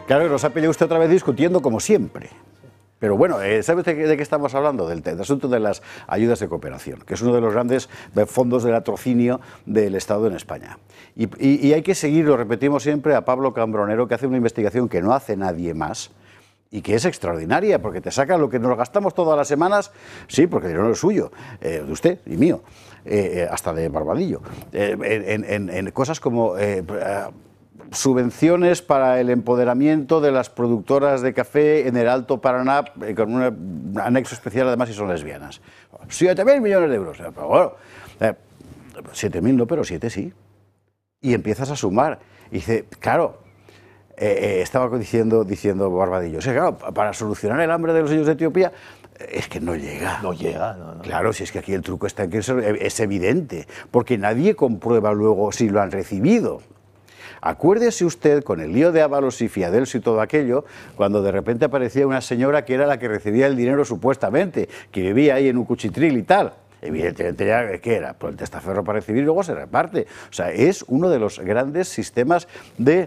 Claro, nos ha pillado usted otra vez discutiendo como siempre. Pero bueno, ¿sabe usted de qué estamos hablando? Del asunto de las ayudas de cooperación, que es uno de los grandes fondos de latrocinio del Estado en España. Y hay que seguir, lo repetimos siempre, a Pablo Cambronero, que hace una investigación que no hace nadie más y que es extraordinaria, porque te saca lo que nos gastamos todas las semanas, sí, porque el dinero es suyo, de usted y mío, hasta de Barbadillo, en cosas como subvenciones para el empoderamiento de las productoras de café en el Alto Paraná, con un anexo especial además si son lesbianas. 7.000 millones de euros. Pero bueno, 7.000 no, pero 7 sí. Y empiezas a sumar. Y dice, claro, estaba diciendo Barbadillo, o sea, claro, para solucionar el hambre de los niños de Etiopía, es que no llega. No llega, no. Claro, si es que aquí el truco está en que es evidente, porque nadie comprueba luego si lo han recibido. Acuérdese usted con el lío de Ábalos y Fiadelso y todo aquello, cuando de repente aparecía una señora que era la que recibía el dinero supuestamente, que vivía ahí en un cuchitril y tal. Evidentemente ya, ¿qué era? Pues el testaferro para recibir y luego se reparte. O sea, es uno de los grandes sistemas de